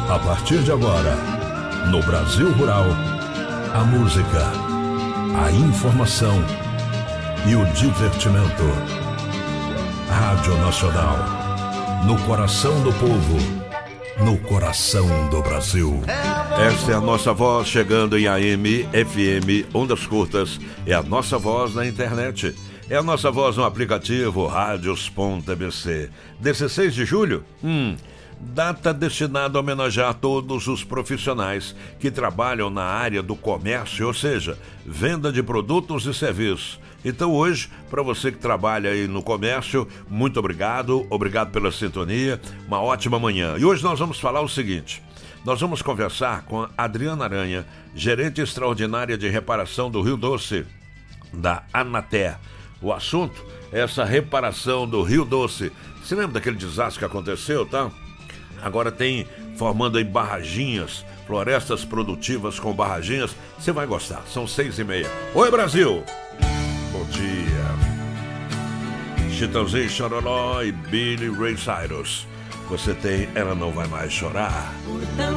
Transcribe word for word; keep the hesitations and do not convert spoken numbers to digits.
A partir de agora, no Brasil Rural, a música, a informação e o divertimento. Rádio Nacional, no coração do povo, no coração do Brasil. Esta é a nossa voz chegando em A M, F M, ondas curtas. É a nossa voz na internet. É a nossa voz no aplicativo radios ponto b c. dezesseis de julho? Hum... Data destinada a homenagear todos os profissionais que trabalham na área do comércio, ou seja, venda de produtos e serviços. Então hoje, para você que trabalha aí no comércio, muito obrigado, obrigado pela sintonia, uma ótima manhã. E hoje nós vamos falar o seguinte, nós vamos conversar com a Adriana Aranha, gerente extraordinária de reparação do Rio Doce, da Anater. O assunto é essa reparação do Rio Doce. Você lembra daquele desastre que aconteceu, tá? Agora tem formando aí barraginhas, florestas produtivas com barraginhas. Você vai gostar, são seis e meia. Oi, Brasil! Bom dia. Chitãozinho, Chororó e Billy Ray Cyrus. Você tem Ela Não Vai Mais Chorar. Por tão